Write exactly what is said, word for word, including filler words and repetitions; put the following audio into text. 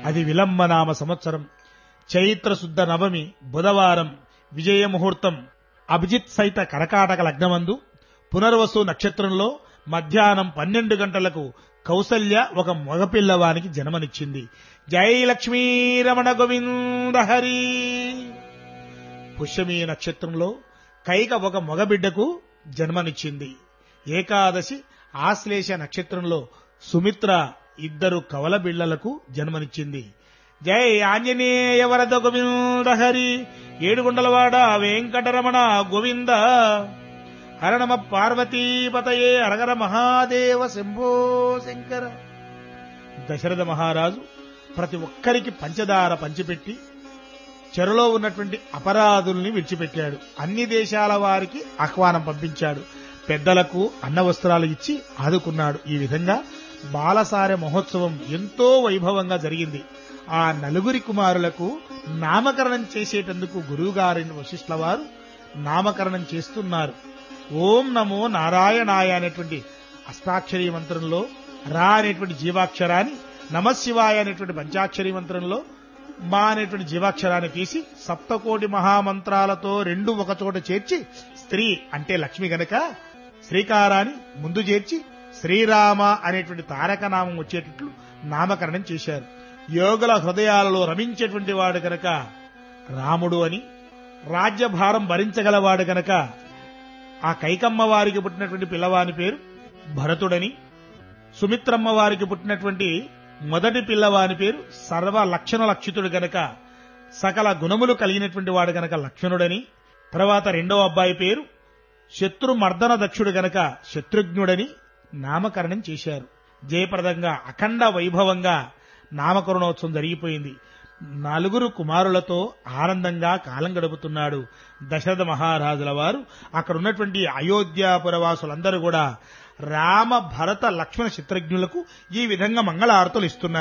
అది విలంబనామ సంవత్సరం చైత్ర శుద్ధ నవమి బుధవారం విజయ ముహూర్తం అభిజిత్ సైత కరకాటక లగ్నమందు పునర్వసు నక్షత్రంలో మధ్యాహ్నం పన్నెండు గంటలకు కౌసల్య ఒక మగపిల్లవానికి జన్మనిచ్చింది. జై లక్ష్మీ రమణ గోవింద హరి. పుష్యమీ నక్షత్రంలో కైక ఒక మగబిడ్డకు జన్మనిచ్చింది. ఏకాదశి ఆశ్లేష నక్షత్రంలో సుమిత్ర ఇద్దరు కవల బిళ్లలకు జన్మనిచ్చింది. జై ఆంజనేయ వరద గోవింద హరి. ఏడుగుండలవాడ వెంకటరమణ గోవింద. హరణమ పార్వతీపతయే హరహర మహాదేవ శంభో శంకర. దశరథ మహారాజు ప్రతి ఒక్కరికి పంచదార పంచిపెట్టి చెరలో ఉన్నటువంటి అపరాధుల్ని విడిచిపెట్టాడు. అన్ని దేశాల వారికి ఆహ్వానం పంపించాడు. పెద్దలకు అన్న వస్త్రాలు ఇచ్చి ఆదుకున్నాడు. ఈ విధంగా బాలసార మహోత్సవం ఎంతో వైభవంగా జరిగింది. ఆ నలుగురి కుమారులకు నామకరణం చేసేటందుకు గురువుగారిని వశిష్ఠుల వారు నామకరణం చేస్తున్నారు. ఓం నమో నారాయణాయ అనేటువంటి అష్టాక్షరీ మంత్రంలో రా అనేటువంటి జీవాక్షరాన్ని, నమశివాయ అనేటువంటి పంచాక్షరీ మంత్రంలో మా అనేటువంటి జీవాక్షరాన్ని తీసి సప్తకోటి మహామంత్రాలతో రెండు ఒక చోట చేర్చి స్త్రీ అంటే లక్ష్మి గనక శ్రీకారాన్ని ముందు చేర్చి శ్రీరామ అనేటువంటి తారకనామం వచ్చేటట్లు నామకరణం చేశారు. యోగుల హృదయాలలో రమించేటువంటి వాడు గనక రాముడు అని, రాజ్యభారం భరించగలవాడు గనక ఆ కైకమ్మ వారికి పుట్టినటువంటి పిల్లవాని పేరు భరతుడని, సుమిత్రమ్మ వారికి పుట్టినటువంటి మొదటి పిల్లవాని పేరు సర్వ లక్షణ లక్షితుడు గనక సకల గుణములు కలిగినటువంటి వాడు గనక లక్ష్మణుడని, తర్వాత రెండో అబ్బాయి పేరు శత్రుమర్దన దక్షుడు గనక శత్రుఘ్నుడని నామకరణం చేశారు. జయప్రదంగా అఖండ వైభవంగా నామకరణోత్సవం జరిగిపోయింది. నలుగురు కుమారులతో ఆనందంగా కాలం గడుపుతున్నాడు దశరథ మహారాజుల వారు. అక్కడ ఉన్నటువంటి అయోధ్యాపురవాసులందరూ కూడా రామ భరత లక్ష్మణ చిత్రజ్ఞులకు ఈ విధంగా మంగళారతులు ఇస్తున్నారు.